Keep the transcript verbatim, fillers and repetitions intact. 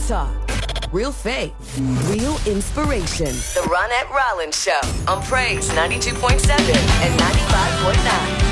talk, real faith, real inspiration. The Ronette Rollins Show on Praise ninety-two point seven and ninety-five point nine.